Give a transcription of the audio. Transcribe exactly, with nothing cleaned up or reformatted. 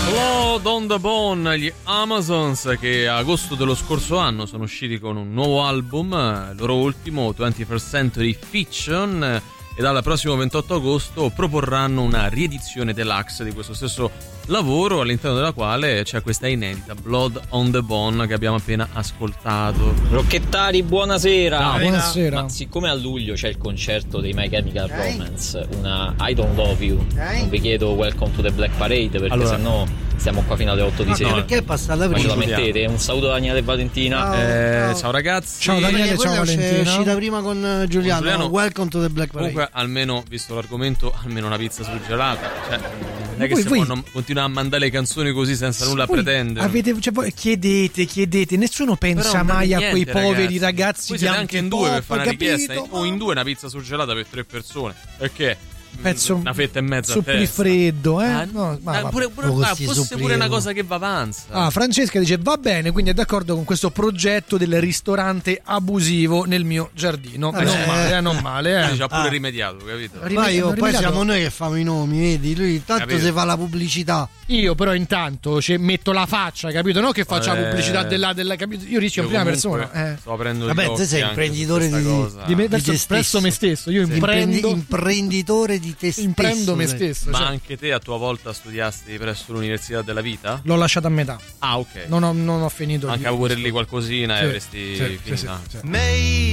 Blood on the Bone, gli Amazons, che a agosto dello scorso anno sono usciti con un nuovo album, il loro ultimo, twenty-first Century Fiction, e dal prossimo ventotto agosto proporranno una riedizione deluxe di questo stesso lavoro, all'interno della quale c'è questa inedita Blood on the Bone che abbiamo appena ascoltato. Rocchettari, buonasera. Ciao, buonasera. Ma siccome a luglio c'è il concerto dei My Chemical Romance, una I Don't Love You, non vi chiedo Welcome to the Black Parade, perché allora, sennò stiamo qua fino alle otto di sera. No, perché è passata prima? Ma ce la mettete? Un saluto da Daniele e Valentina. Ciao, eh, ciao. ciao ragazzi. Ciao Daniele, ciao Valentina. È uscita prima con Giuliano. Con Giuliano. Welcome to the Black Parade. Comunque, almeno, visto l'argomento, almeno una pizza surgelata. Cioè, non è che voi, si voi... possono continuare a mandare le canzoni così senza nulla voi pretendere. Avete, cioè, voi chiedete, chiedete, nessuno pensa mai a quei niente, poveri ragazzi, ragazzi voi siete anche in due per fare una richiesta, capito, o in due una pizza surgelata per tre persone. Perché? Pezzo, una fetta e mezza a suppli testa. freddo, eh? Ah, No, ma, ah, pure, pure, oh, ah, fosse pure una cosa che va avanza. Ah, Francesca dice va bene, quindi è d'accordo con questo progetto del ristorante abusivo nel mio giardino. Ah, non eh, male, eh, non male, eh. Ci ha pure Ah. rimediato, capito? Rim- Ma io, hanno poi rimediato- siamo noi che fanno i nomi, vedi? Lui tanto Capito. si fa la pubblicità. Io però intanto ci metto la faccia, capito? Non che faccio la Eh. pubblicità della, della capito? Io rischio in Io prima comunque persona. Eh. sto aprendo Vabbè, gli te occhi sei anche imprenditore su questa di- cosa. Di me, verso, te stesso. presso me stesso. Io Imprendi- imprendo, imprenditore di te stesso. imprendo me sei. stesso. Ma cioè, anche te a tua volta studiasti presso l'Università della Vita? l'ho lasciata a metà. Ah, ok. Non ho, non ho finito. Anche di- a pure lì qualcosina Sì, e avresti sì, sì, finita. sì, sì. Made